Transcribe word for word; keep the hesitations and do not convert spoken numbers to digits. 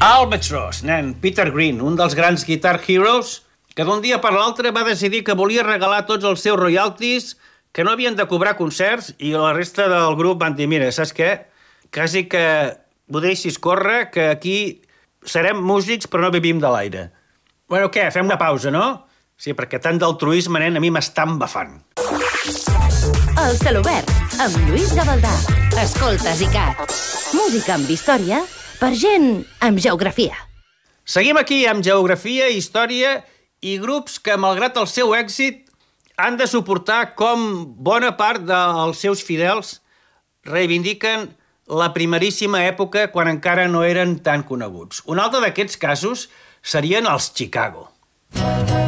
Albatross, nen, Peter Green, un dels grans Guitar Heroes, que d'un dia per l'altre va decidir que volia regalar tots els seus royalties, que no havien de cobrar concerts, i la resta del grup van dir, mira, saps què? Quasi que ho deixis córrer, que aquí serem músics però no vivim de l'aire. Bueno, què? Fem una pausa, no? Sí, perquè tant d'altruisme, nen, a mi m'està embafant. El Celobert, amb Lluís Gavaldà. Escoltes i cat. Música amb història per gent amb geografia. Seguim aquí amb geografia, història i grups que, malgrat el seu èxit, han de suportar com bona part dels seus fidels reivindiquen la primeríssima època quan encara no eren tan coneguts. Un altre d'aquests casos serien els Chicago.